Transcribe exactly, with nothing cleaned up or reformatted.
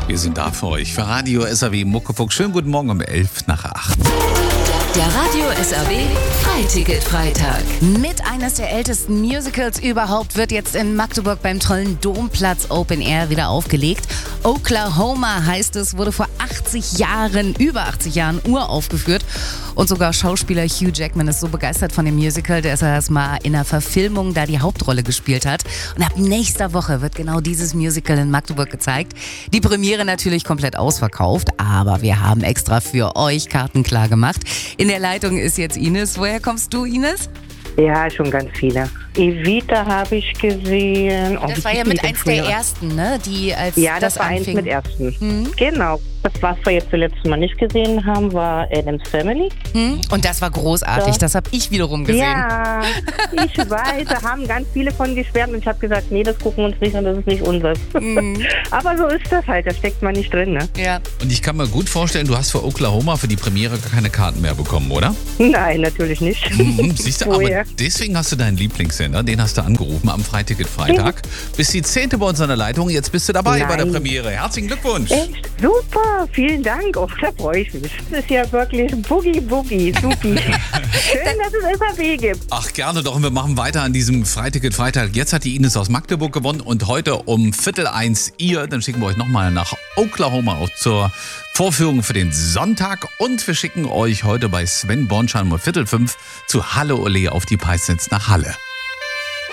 Wir sind da für euch, für Radio S R W Muckefuck. Schönen guten Morgen um elf nach acht. Der Radio S R W Freiticket-Freitag. Mit eines der ältesten Musicals überhaupt wird jetzt in Magdeburg beim tollen Domplatz Open Air wieder aufgelegt. Oklahoma heißt es, wurde vor achtzig Jahren, über achtzig Jahren uraufgeführt. Und sogar Schauspieler Hugh Jackman ist so begeistert von dem Musical, dass er das mal in einer Verfilmung da die Hauptrolle gespielt hat. Und ab nächster Woche wird genau dieses Musical in Magdeburg gezeigt. Die Premiere natürlich komplett ausverkauft, aber wir haben extra für euch Karten klar gemacht. In der Leitung ist jetzt Ines. Woher kommst du, Ines? Ja, schon ganz viele. Evita habe ich gesehen. Oh, das war ja mit eins der ersten, ne? Die als ja, das, das war anfing. eins mit ersten. Hm? Genau. Das, was wir jetzt zuletzt mal nicht gesehen haben, war Addams Family. Hm? Und das war großartig. Ja. Das habe ich wiederum gesehen. Ja, ich weiß. Da haben ganz viele von geschwärmt und ich habe gesagt, nee, das gucken wir uns nicht und das ist nicht unseres. Hm. Aber so ist das halt. Da steckt man nicht drin, ne? Ja. Und ich kann mir gut vorstellen, du hast für Oklahoma für die Premiere gar keine Karten mehr bekommen, oder? Nein, natürlich nicht. Mhm, siehst du, aber Woher? deswegen hast du deinen Lieblingssender, den hast du angerufen am Freiticket-Freitag. Bist die zehnte bei uns an der Leitung, jetzt bist du dabei Nein. bei der Premiere. Herzlichen Glückwunsch. Echt? Super, vielen Dank. Oh, da freue ich mich. Das ist ja wirklich Boogie Boogie, supi. Schön, dass es S R W gibt. Ach, gerne doch. Und wir machen weiter an diesem Freiticket-Freitag. Jetzt hat die Ines aus Magdeburg gewonnen und heute um Viertel eins ihr. Dann schicken wir euch nochmal nach Oklahoma auch zur Vorführung für den Sonntag. Und wir schicken euch heute bei Sven Bornschein um Viertel fünf zu Halle Ole auf die Peisnitz nach Halle.